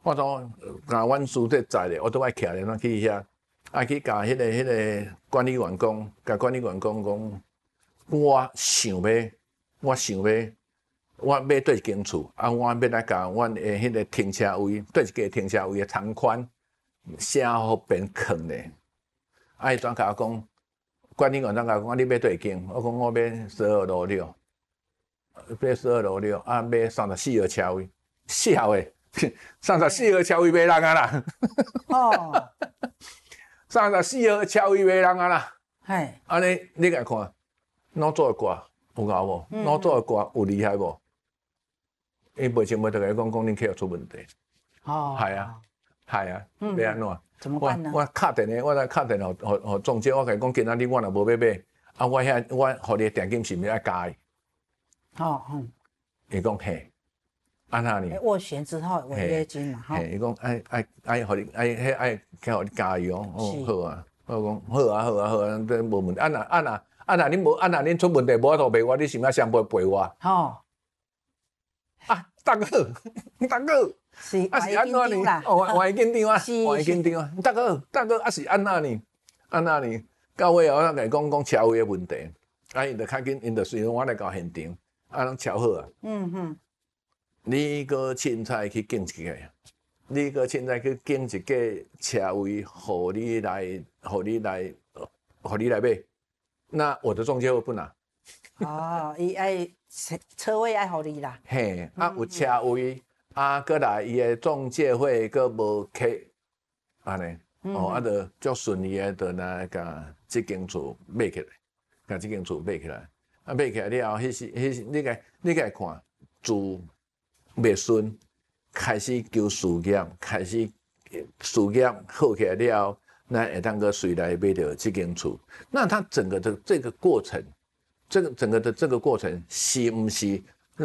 我都甲阮书记载咧，我都爱徛咧，咱去遐，爱去甲迄个管理员讲，甲管理员讲，我想要，我买对一间厝，我要来甲阮的迄个停车位，对一个停车位的长宽写好便坑咧。伊转甲我讲，管理员转甲我讲，你要对一间？我讲我要12路6，买12路6，要34号车位，笑诶，34号车位买人啊啦。 哦 34号车位买人啊啦。 嘿， 安尼你来看，脑做的挂有够无？脑做的挂有厉害无？伊袂前袂就甲伊讲恁客户出问题。 哦， 系啊，要安怎？ 怎么办呢？ 我敲电话，我来敲电话，互中介，我甲伊讲，今仔日我若无要买，我互你定金是毋是爱加伊？ 哦， 伊讲嘿，安那呢？ 斡旋之后违约金嘛，哈。 伊讲爱互你爱互你加伊哦，好啊，我讲好啊，这无问题。安那恁出问题无法度赔我，你是毋是想赔我？ 哦， 大哥， 是是安怎呢？换一间张啊，换一间张啊，大哥，是安那呢？到尾后我甲伊讲车位的问题，伊就较紧，因就随我来到现场，拢敲好啊。你个凊彩去拣一个，你个凊彩去拣一个车位，互你来买。那我的中介会不拿。 哦，伊爱车位爱互你啦。 嘿，有车位，过来伊的中介费佫无客，安尼，就足顺利的，就来甲这间厝买起来，甲这间厝买起来，买起来了后，迄时你甲看，自袂顺，开始求事业，开始事业好起来了后，咱会当个随来买到这间厝。那它整个的这个过程，整个的这个过程是毋是